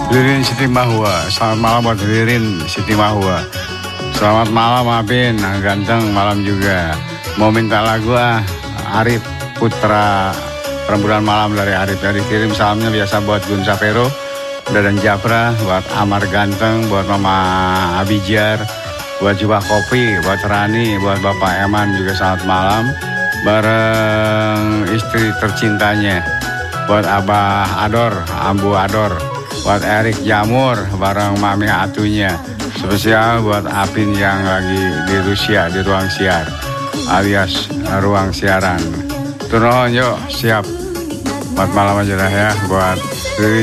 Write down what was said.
Lirin Siti Mahua. Selamat malam buat Lirin Siti Mahua. Selamat malam Apin, ganteng malam juga. Mau minta lagu Arif Putra, Rembulan Malam dari Arif. Yang dikirim salamnya biasa buat Gun Sapero, Dadan Japra, buat Amar Ganteng, buat Mama Abijar, buat Jubah Kopi, buat Rani, buat Bapak Eman juga selamat malam. Bareng istri tercintanya, buat Abah Ador, Ambu Ador, buat Erik Jamur, bareng Mami Atunya. Spesial buat Apin yang lagi di Rusia, di ruang siar, alias ruang siaran. Turun yuk, siap. Buat malam aja dah ya, buat